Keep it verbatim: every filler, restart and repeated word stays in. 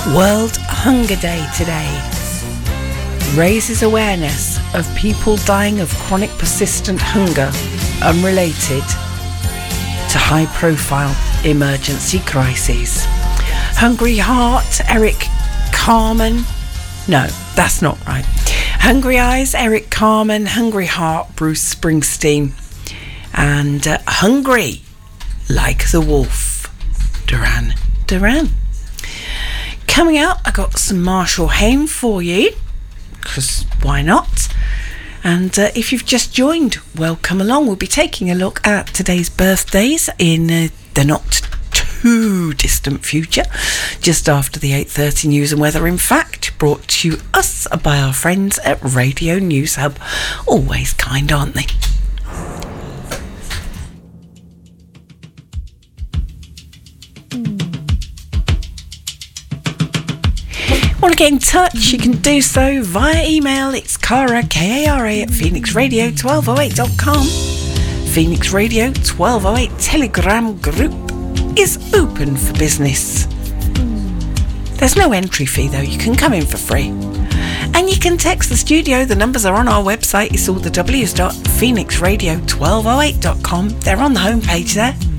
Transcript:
World Hunger Day today raises awareness of people dying of chronic persistent hunger unrelated to high-profile emergency crises. Hungry Heart, Eric Carmen. No, that's not right. Hungry Eyes, Eric Carmen. Hungry Heart, Bruce Springsteen. And uh, Hungry Like the Wolf, Duran Duran. Coming up, I got some Marshall Hain for you, because why not? And uh, if you've just joined, welcome along. We'll be taking a look at today's birthdays in uh, the not too distant future, just after the eight thirty news and weather. In fact, brought to us by our friends at Radio News Hub. Always kind, aren't they? Want to get in touch? You can do so via email. It's Cara, K A R A, at phoenix radio twelve oh eight dot com. Phoenix Radio twelve oh eight Telegram group is open for business. There's no entry fee though, you can come in for free. And you can text the studio, the numbers are on our website, it's all the w's dot phoenix radio twelve oh eight dot com. They're on the homepage there.